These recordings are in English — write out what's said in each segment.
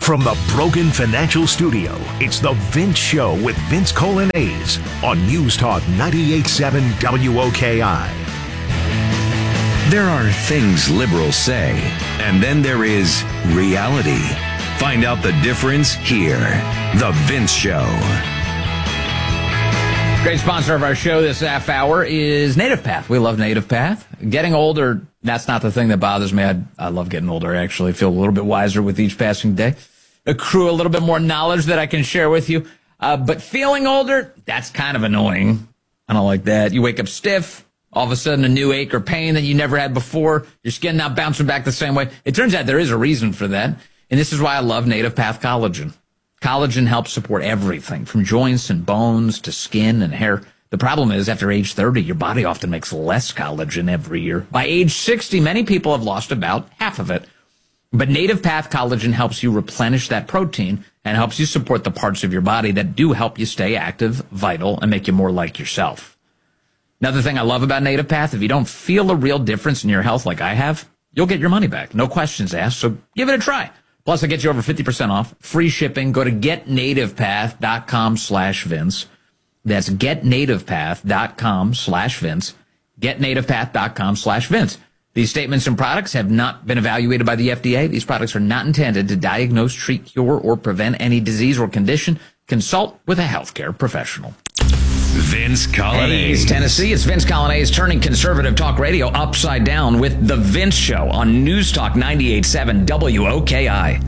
From the Brogan Financial Studio, it's The Vince Show with Vince Coglianese on News Talk 98.7 WOKI. There are things liberals say, and then there is reality. Find out the difference here. The Vince Show. Great sponsor of our show this half hour is Native Path. We love Native Path. Getting older, that's not the thing that bothers me. I love getting older, actually. I feel a little bit wiser with each passing day. Accrue a little bit more knowledge that I can share with you. But feeling older, that's kind of annoying. I don't like that. You wake up stiff. All of a sudden, a new ache or pain that you never had before. Your skin not bouncing back the same way. It turns out there is a reason for that. And this is why I love Native Path Collagen. Collagen helps support everything from joints and bones to skin and hair. The problem is, after age 30, your body often makes less collagen every year. By age 60, many people have lost about half of it. But Native Path Collagen helps you replenish that protein and helps you support the parts of your body that do help you stay active, vital, and make you more like yourself. Another thing I love about Native Path, if you don't feel a real difference in your health like I have, you'll get your money back. No questions asked, so give it a try. Plus, I'll get you over 50% off, free shipping. Go to getnativepath.com/Vince. That's getnativepath.com/Vince. Getnativepath.com/Vince. These statements and products have not been evaluated by the FDA. These products are not intended to diagnose, treat, cure, or prevent any disease or condition. Consult with a healthcare professional. Vince Coglianese. Hey, it's Tennessee. It's Vince Coglianese turning conservative talk radio upside down with The Vince Show on News Talk 98.7 WOKI.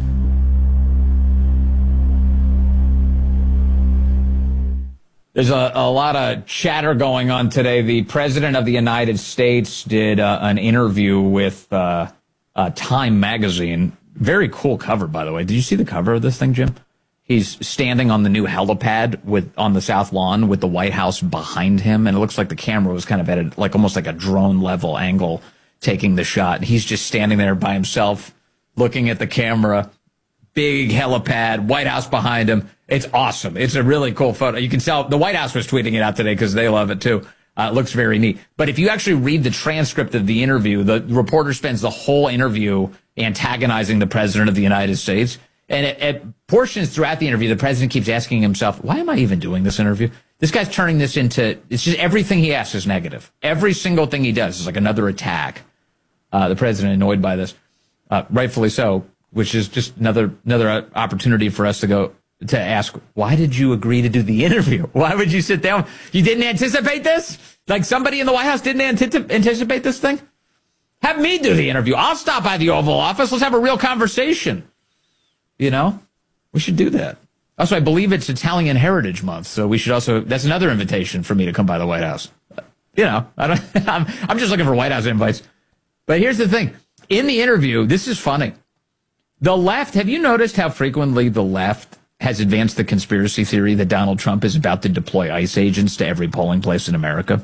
There's a lot of chatter going on today. The President of the United States did an interview with Time magazine. Very cool cover, by the way. Did you see the cover of this thing, Jim? He's standing on the new helipad on the South Lawn with the White House behind him, and it looks like the camera was kind of at almost like a drone level angle taking the shot. He's just standing there by himself, looking at the camera. Big helipad, White House behind him. It's awesome. It's a really cool photo. You can tell the White House was tweeting it out today because they love it too. It looks very neat. But if you actually read the transcript of the interview, the reporter spends the whole interview antagonizing the President of the United States. And at portions throughout the interview, the president keeps asking himself, why am I even doing this interview? This guy's turning this into, it's just everything he asks is negative. Every single thing he does is like another attack. The president annoyed by this, rightfully so, which is just another opportunity for us to ask, why did you agree to do the interview? Why would you sit down? You didn't anticipate this? Like somebody in the White House didn't anticipate this thing? Have me do the interview. I'll stop by the Oval Office. Let's have a real conversation. You know, we should do that. Also, I believe it's Italian Heritage Month, so we should also, that's another invitation for me to come by the White House. You know, I'm just looking for White House invites. But here's the thing. In the interview, this is funny. The left, have you noticed how frequently the left has advanced the conspiracy theory that Donald Trump is about to deploy ICE agents to every polling place in America?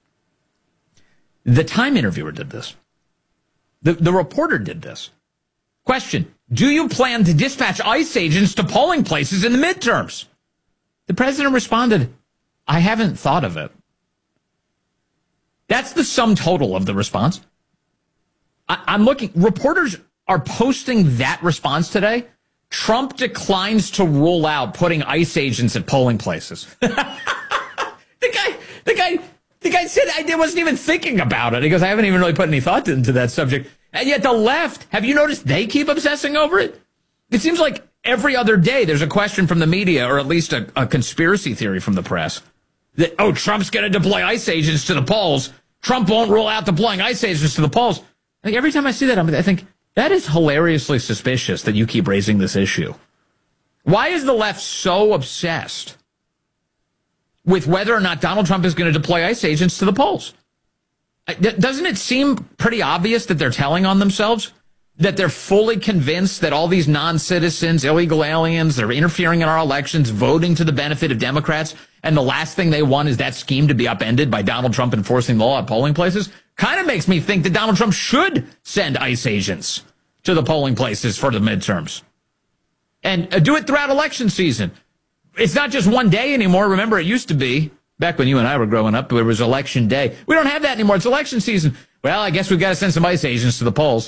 The Time interviewer did this. The reporter did this. Question, do you plan to dispatch ICE agents to polling places in the midterms? The president responded, I haven't thought of it. That's the sum total of the response. I'm looking, reporters are posting that response today. Trump declines to rule out putting ICE agents at polling places. The guy said I wasn't even thinking about it. He goes, I haven't even really put any thought into that subject. And yet the left, have you noticed they keep obsessing over it? It seems like every other day there's a question from the media, or at least a conspiracy theory from the press, that, Trump's going to deploy ICE agents to the polls. Trump won't rule out deploying ICE agents to the polls. Like, every time I see that, I think, that is hilariously suspicious that you keep raising this issue. Why is the left so obsessed with whether or not Donald Trump is going to deploy ICE agents to the polls? Doesn't it seem pretty obvious that they're telling on themselves? That they're fully convinced that all these non-citizens, illegal aliens, they're interfering in our elections, voting to the benefit of Democrats, and the last thing they want is that scheme to be upended by Donald Trump enforcing the law at polling places? Kind of makes me think that Donald Trump should send ICE agents to the polling places for the midterms. And do it throughout election season. It's not just one day anymore. Remember, it used to be, back when you and I were growing up, it was election day. We don't have that anymore. It's election season. Well, I guess we've got to send some ICE agents to the polls.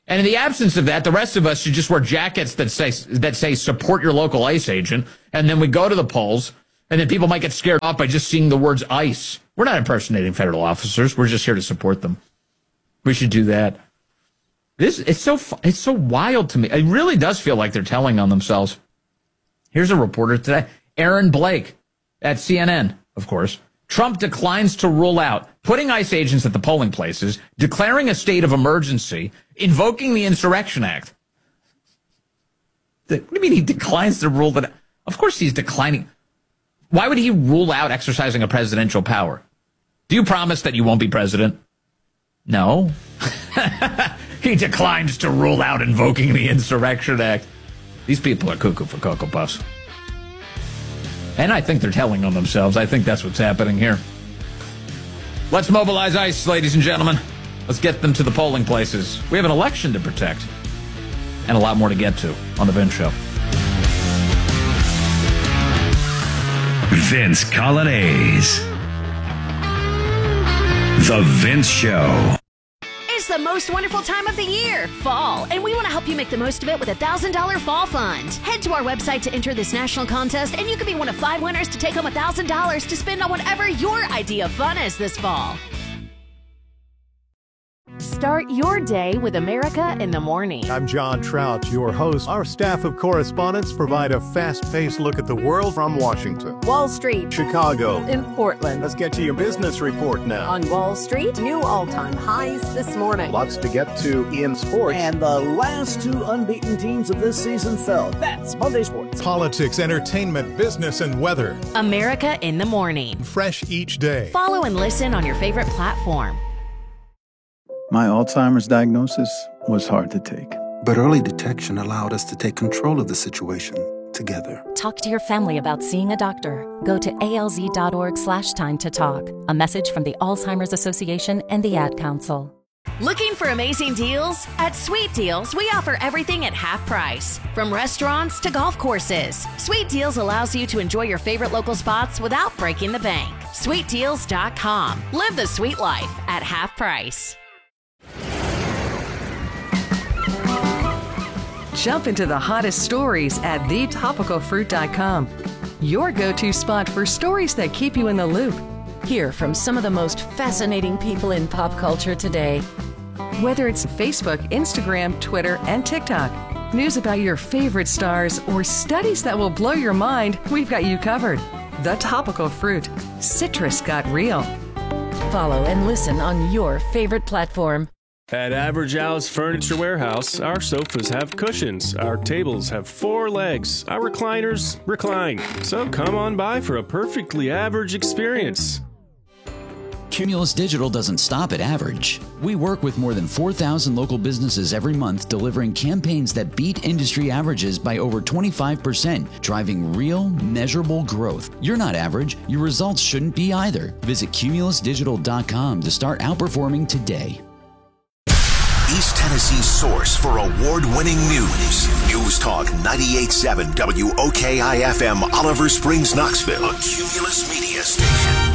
And in the absence of that, the rest of us should just wear jackets that say support your local ICE agent. And then we go to the polls, and then people might get scared off by just seeing the words ICE. We're not impersonating federal officers. We're just here to support them. We should do that. It's so wild to me. It really does feel like they're telling on themselves. Here's a reporter today, Aaron Blake at CNN, of course. Trump declines to rule out putting ICE agents at the polling places, declaring a state of emergency, invoking the Insurrection Act. What do you mean he declines to rule that? Of course he's declining. Why would he rule out exercising a presidential power? Do you promise that you won't be president? No. He declines to rule out invoking the Insurrection Act. These people are cuckoo for Cocoa Puffs. And I think they're telling on themselves. I think that's what's happening here. Let's mobilize ICE, ladies and gentlemen. Let's get them to the polling places. We have an election to protect. And a lot more to get to on The Vince Show. Vince Colonnese. The Vince Show. It's the most wonderful time of the year, fall, and we want to help you make the most of it with a $1,000 fall fund. Head to our website to enter this national contest, and you could be one of 5 winners to take home $1,000 to spend on whatever your idea of fun is this fall. Start your day with America in the Morning. I'm John Trout, your host. Our staff of correspondents provide a fast-paced look at the world from Washington, Wall Street, Chicago, in Portland. Let's get to your business report now. On Wall Street, new all-time highs this morning. Lots to get to in sports. And the last 2 unbeaten teams of this season fell. That's Monday Sports. Politics, entertainment, business, and weather. America in the Morning. Fresh each day. Follow and listen on your favorite platform. My Alzheimer's diagnosis was hard to take. But early detection allowed us to take control of the situation together. Talk to your family about seeing a doctor. Go to alz.org/time to talk. A message from the Alzheimer's Association and the Ad Council. Looking for amazing deals? At Sweet Deals, we offer everything at half price. From restaurants to golf courses, Sweet Deals allows you to enjoy your favorite local spots without breaking the bank. SweetDeals.com. Live the sweet life at half price. Jump into the hottest stories at thetopicalfruit.com. Your go-to spot for stories that keep you in the loop. Hear from some of the most fascinating people in pop culture today. Whether it's Facebook, Instagram, Twitter, and TikTok, news about your favorite stars, or studies that will blow your mind, we've got you covered. The Topical Fruit. Citrus got real. Follow and listen on your favorite platform. At Average Al's Furniture Warehouse, our sofas have cushions, our tables have 4 legs, our recliners recline. So come on by for a perfectly average experience. Cumulus Digital doesn't stop at average. We work with more than 4,000 local businesses every month, delivering campaigns that beat industry averages by over 25%, driving real, measurable growth. You're not average. Your results shouldn't be either. Visit cumulusdigital.com to start outperforming today. East Tennessee's source for award-winning news. News Talk 98.7 WOKI-FM, Oliver Springs, Knoxville. A Cumulus Media Station.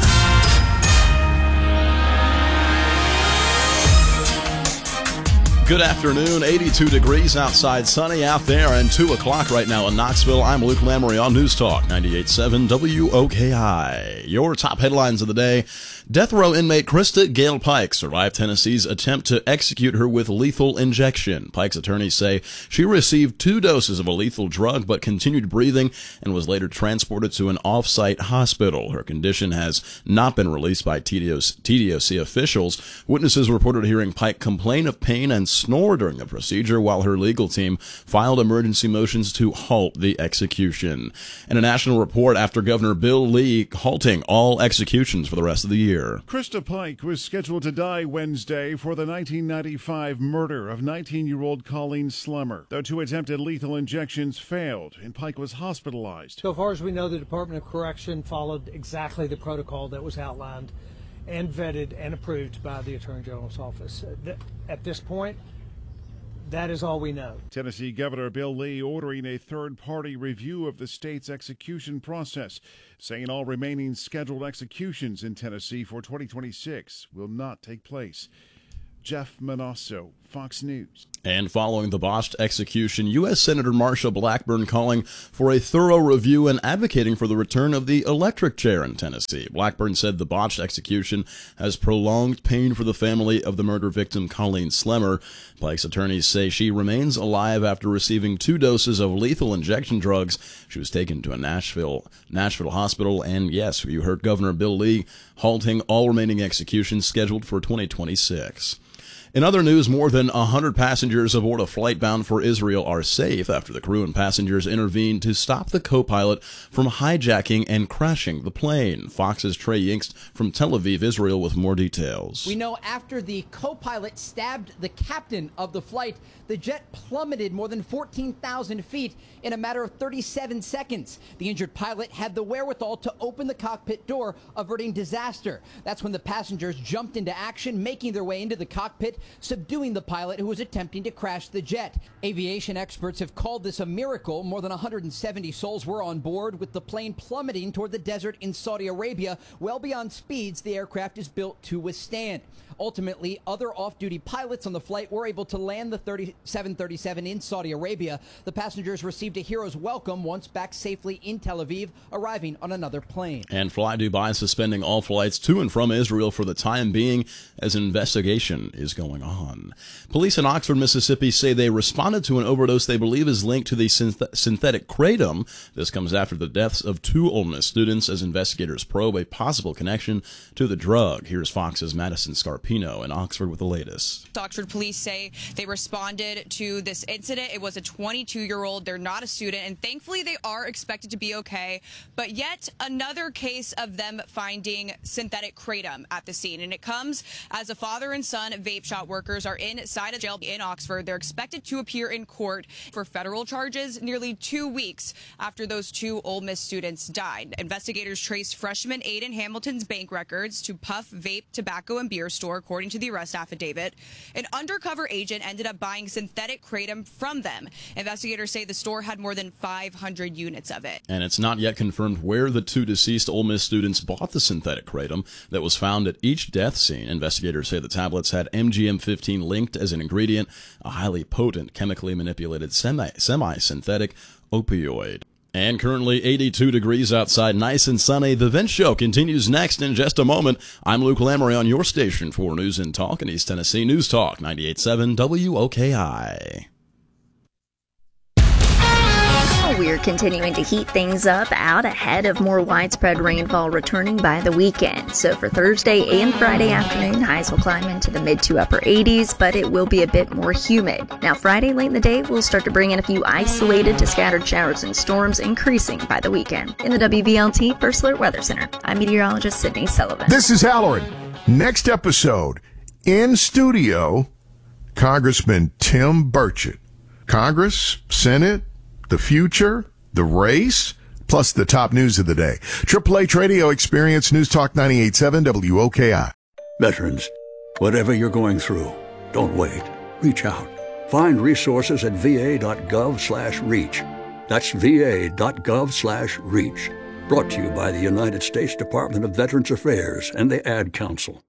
Good afternoon. 82 degrees outside, sunny out there, and 2 o'clock right now in Knoxville. I'm Luke Lamoury on News Talk 98.7 WOKI. Your top headlines of the day. Death row inmate Krista Gale Pike survived Tennessee's attempt to execute her with lethal injection. Pike's attorneys say she received 2 doses of a lethal drug but continued breathing and was later transported to an off-site hospital. Her condition has not been released by TDOC officials. Witnesses reported hearing Pike complain of pain and snore during the procedure, while her legal team filed emergency motions to halt the execution. And a national report after Governor Bill Lee halting all executions for the rest of the year. Krista Pike was scheduled to die Wednesday for the 1995 murder of 19-year-old Colleen Slemmer. The 2 attempted lethal injections failed, and Pike was hospitalized. So far as we know, the Department of Correction followed exactly the protocol that was outlined and vetted and approved by the Attorney General's office. At this point, that is all we know. Tennessee Governor Bill Lee ordering a third-party review of the state's execution process, saying all remaining scheduled executions in Tennessee for 2026 will not take place. Jeff Manasso, Fox News. And following the botched execution, U.S. Senator Marsha Blackburn calling for a thorough review and advocating for the return of the electric chair in Tennessee. Blackburn said the botched execution has prolonged pain for the family of the murder victim, Colleen Slemmer. Blake's attorneys say she remains alive after receiving 2 doses of lethal injection drugs. She was taken to a Nashville hospital, and yes, you heard Governor Bill Lee halting all remaining executions scheduled for 2026. In other news, more than 100 passengers aboard a flight bound for Israel are safe after the crew and passengers intervened to stop the co-pilot from hijacking and crashing the plane. Fox's Trey Yingst from Tel Aviv, Israel, with more details. We know after the co-pilot stabbed the captain of the flight, the jet plummeted more than 14,000 feet in a matter of 37 seconds. The injured pilot had the wherewithal to open the cockpit door, averting disaster. That's when the passengers jumped into action, making their way into the cockpit, subduing the pilot who was attempting to crash the jet. Aviation experts have called this a miracle. More than 170 souls were on board, with the plane plummeting toward the desert in Saudi Arabia, well beyond speeds the aircraft is built to withstand. Ultimately, other off-duty pilots on the flight were able to land the 737 in Saudi Arabia. The passengers received a hero's welcome once back safely in Tel Aviv, arriving on another plane. And Fly Dubai suspending all flights to and from Israel for the time being as an investigation is going on. Police in Oxford, Mississippi say they responded to an overdose they believe is linked to the synthetic kratom. This comes after the deaths of 2 Ole Miss students as investigators probe a possible connection to the drug. Here's Fox's Madison Scarpino in Oxford with the latest. Oxford police say they responded to this incident. It was a 22-year-old. They're not a student, and thankfully they are expected to be okay. But yet another case of them finding synthetic kratom at the scene, and it comes as a father and son vape shop workers are inside a jail in Oxford. They're expected to appear in court for federal charges nearly 2 weeks after those 2 Ole Miss students died. Investigators traced freshman Aiden Hamilton's bank records to Puff Vape Tobacco and Beer Store, according to the arrest affidavit. An undercover agent ended up buying synthetic kratom from them. Investigators say the store had more than 500 units of it. And it's not yet confirmed where the 2 deceased Ole Miss students bought the synthetic kratom that was found at each death scene. Investigators say the tablets had MGM-15 linked as an ingredient, a highly potent, chemically manipulated semi-synthetic opioid. And currently 82 degrees outside, nice and sunny. The Vince Show continues next in just a moment. I'm Luke Lamoury on your station for News and Talk in East Tennessee. News Talk 98.7 WOKI. We're continuing to heat things up out ahead of more widespread rainfall returning by the weekend. So for Thursday and Friday afternoon, highs will climb into the mid to upper 80s, but it will be a bit more humid. Now Friday late in the day, we'll start to bring in a few isolated to scattered showers and storms, increasing by the weekend. In the WVLT First Alert Weather Center, I'm meteorologist Sydney Sullivan. This is Halloran. Next episode, in studio, Congressman Tim Burchett. Congress, Senate, the future, the race, plus the top news of the day. Triple H Radio Experience News Talk 98.7 WOKI. Veterans, whatever you're going through, don't wait. Reach out. Find resources at va.gov/reach. That's va.gov/reach. Brought to you by the United States Department of Veterans Affairs and the Ad Council.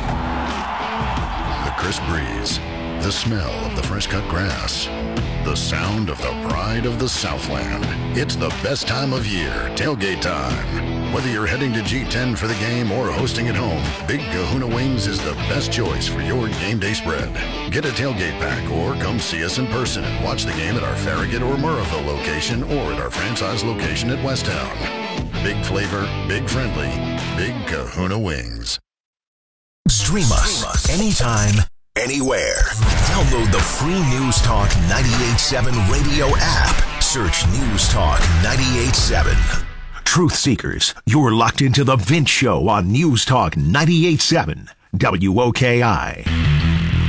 The crisp breeze, the smell of the fresh-cut grass, the sound of the pride of the Southland. It's the best time of year, tailgate time. Whether you're heading to G10 for the game or hosting at home, Big Kahuna Wings is the best choice for your game day spread. Get a tailgate pack or come see us in person and watch the game at our Farragut or Murrahville location or at our franchise location at Westtown. Big flavor, big friendly, Big Kahuna Wings. Stream us anytime, anywhere. Download the free News Talk 98.7 radio app. Search News Talk 98.7. Truth Seekers, you're locked into the Vince Show on News Talk 98.7 WOKI.